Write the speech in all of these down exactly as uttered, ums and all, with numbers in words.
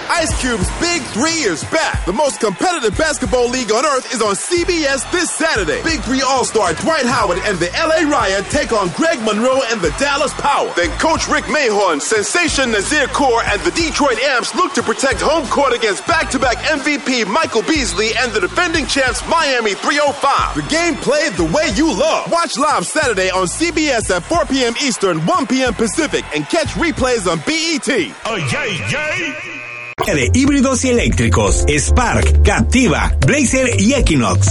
Ice Cube's Big Three is back. The most competitive basketball league on earth is on C B S this Saturday. Big Three All-Star Dwight Howard and the L A Riot take on Greg Monroe and the Dallas Power. Then Coach Rick Mahorn, Sensation Nazir Kaur, and the Detroit Amps look to protect home court against back-to-back M V P Michael Beasley and the defending champs Miami three oh five. The game played the way you love. Watch live Saturday on C B S at four p.m. Eastern, one p.m. Pacific, and catch replays on B E T. Oh, yay, yay. De híbridos y eléctricos, Spark, Captiva, Blazer y Equinox.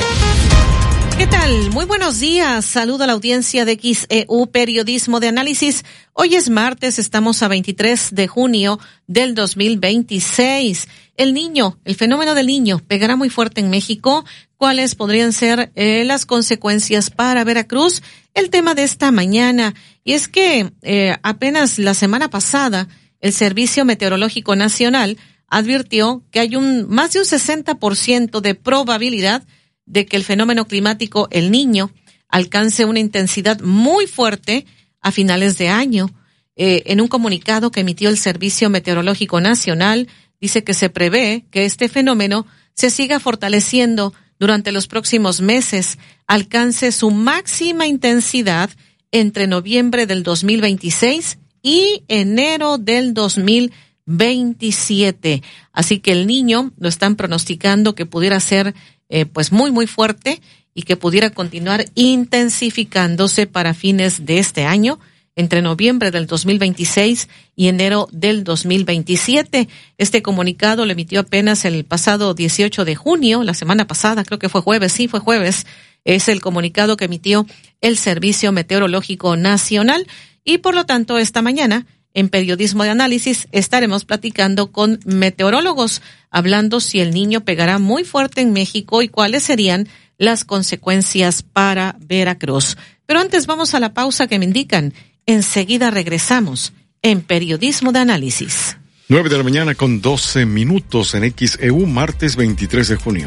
¿Qué tal? Muy buenos días. Saludo a la audiencia de X E U Periodismo de Análisis. Hoy es martes, estamos a veintitrés de junio del dos mil veintiséis. El niño, el fenómeno del niño, pegará muy fuerte en México. ¿Cuáles podrían ser eh, las consecuencias para Veracruz? El tema de esta mañana. Y es que eh, apenas la semana pasada, el Servicio Meteorológico Nacional advirtió que hay un más de un sesenta por ciento de probabilidad de que el fenómeno climático El Niño alcance una intensidad muy fuerte a finales de año. Eh, en un comunicado que emitió el Servicio Meteorológico Nacional, dice que se prevé que este fenómeno se siga fortaleciendo durante los próximos meses, alcance su máxima intensidad entre noviembre del dos mil veintiséis y enero del dos mil veintisiete. Así que El Niño lo están pronosticando que pudiera ser eh, pues muy muy fuerte y que pudiera continuar intensificándose para fines de este año, entre noviembre del dos mil veintiséis y enero del dos mil veintisiete. Este comunicado lo emitió apenas el pasado dieciocho de junio, la semana pasada, creo que fue jueves, sí fue jueves. Es el comunicado que emitió el Servicio Meteorológico Nacional. Y por lo tanto, esta mañana, en Periodismo de Análisis, estaremos platicando con meteorólogos, hablando si El Niño pegará muy fuerte en México y cuáles serían las consecuencias para Veracruz. Pero antes vamos a la pausa que me indican. Enseguida regresamos en Periodismo de Análisis. Nueve de la mañana con doce minutos en X E U, martes veintitrés de junio.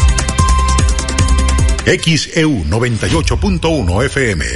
X E U noventa y ocho punto uno F M.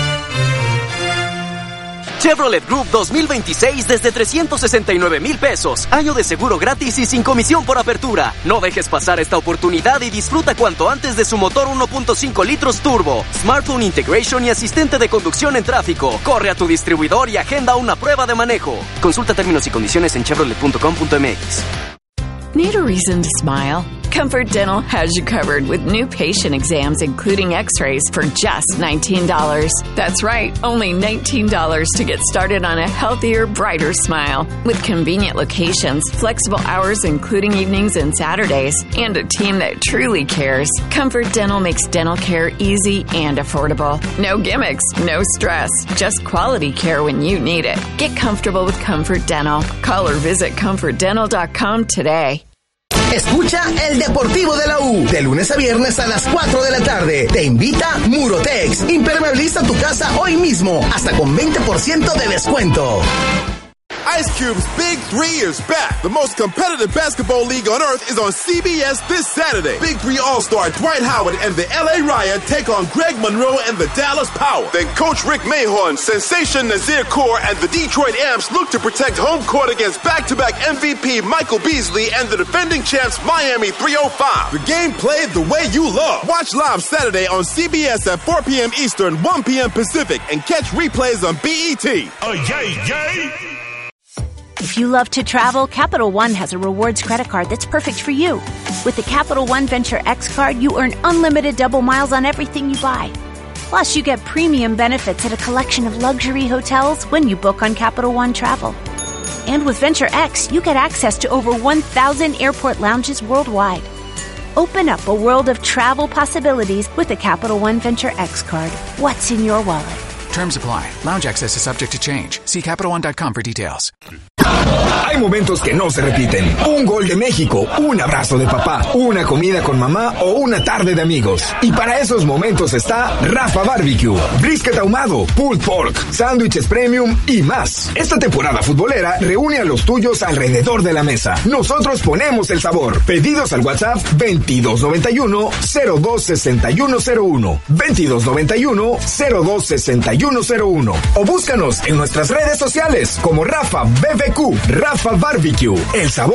Chevrolet Group dos mil veintiséis desde trescientos sesenta y nueve mil pesos. Año de seguro gratis y sin comisión por apertura. No dejes pasar esta oportunidad y disfruta cuanto antes de su motor uno punto cinco litros turbo, smartphone integration y asistente de conducción en tráfico. Corre a tu distribuidor y agenda una prueba de manejo. Consulta términos y condiciones en chevrolet punto com punto m x. Need a reason to smile? Comfort Dental has you covered with new patient exams, including x-rays, for just nineteen dollars. That's right, only nineteen dollars to get started on a healthier, brighter smile. With convenient locations, flexible hours including evenings and Saturdays, and a team that truly cares, Comfort Dental makes dental care easy and affordable. No gimmicks, no stress, just quality care when you need it. Get comfortable with Comfort Dental. Call or visit comfort dental dot com today. Escucha El Deportivo de la U, de lunes a viernes a las cuatro de la tarde. Te invita Murotex. Impermeabiliza tu casa hoy mismo, hasta con veinte por ciento de descuento. Ice Cube's Big Three is back. The most competitive basketball league on earth is on C B S this Saturday. Big Three All-Star Dwight Howard and the L A Riot take on Greg Monroe and the Dallas Power. Then Coach Rick Mahorn, Sensation Nazir Kaur, and the Detroit Amps look to protect home court against back-to-back M V P Michael Beasley and the defending champs Miami three oh five. The game played the way you love. Watch live Saturday on C B S at four p.m. Eastern, one p.m. Pacific, and catch replays on B E T. Oh, yay, yay. If you love to travel, Capital One has a rewards credit card that's perfect for you. With the Capital One Venture X card, you earn unlimited double miles on everything you buy. Plus, you get premium benefits at a collection of luxury hotels when you book on Capital One Travel. And with Venture X, you get access to over one thousand airport lounges worldwide. Open up a world of travel possibilities with the Capital One Venture X card. What's in your wallet? Terms apply. Lounge access is subject to change. See Capital One dot com for details. Hay momentos que no se repiten. Un gol de México, un abrazo de papá, una comida con mamá o una tarde de amigos. Y para esos momentos está Rafa Barbecue. Brisket ahumado, pulled pork, sándwiches premium y más. Esta temporada futbolera reúne a los tuyos alrededor de la mesa. Nosotros ponemos el sabor. Pedidos al WhatsApp veintidós noventa y uno cero dos sesenta y uno cero uno. veintidós noventa y uno cero dos sesenta y uno cero uno. O búscanos en nuestras redes sociales como Rafa B B Q. Rafa Barbecue. El sabor